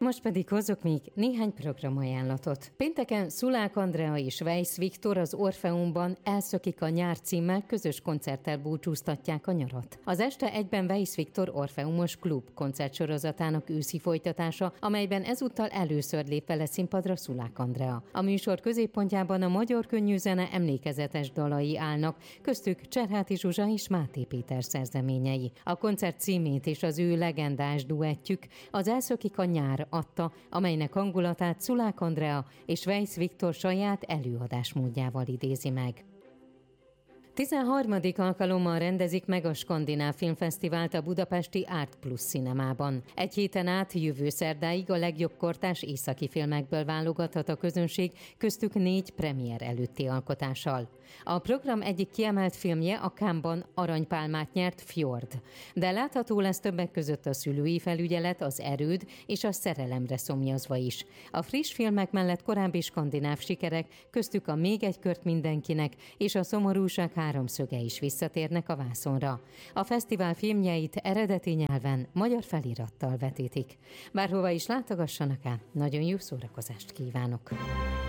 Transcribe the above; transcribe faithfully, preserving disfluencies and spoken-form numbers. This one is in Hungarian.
Most pedig hozzuk még néhány programajánlatot. Pénteken Szulák Andrea és Weiss Viktor az Orfeumban Elszökik a nyár címmel közös koncerttel búcsúztatják a nyarat. Az este egyben Weiss Viktor Orfeumos Klub koncertsorozatának őszi folytatása, amelyben ezúttal először lép vele színpadra Szulák Andrea. A műsor középpontjában a magyar könnyűzene emlékezetes dalai állnak, köztük Cserháti Zsuzsa és Máté Péter szerzeményei. A koncert címét és az ő legendás duettjük az Elszökik a nyár adta, amelynek hangulatát Szulák Andrea és Weiss Viktor saját előadásmódjával idézi meg. tizenharmadik alkalommal rendezik meg a Skandináv Filmfesztivált a budapesti Art Plus Cinemában. Egy héten át jövő szerdáig a legjobb kortárs északi filmekből válogathat a közönség, köztük négy premier előtti alkotással. A program egyik kiemelt filmje a Cannes-ban aranypálmát nyert Fjord, de látható lesz többek között a Szülői felügyelet, az Erőd és a Szerelemre szomjazva is. A friss filmek mellett korábbi skandináv sikerek, köztük a Még egy kört mindenkinek és a Szomorúság háromszöge is visszatérnek a vászonra. A fesztivál filmjeit eredeti nyelven, magyar felirattal vetítik. Bárhova is látogassanak el, nagyon jó szórakozást kívánok!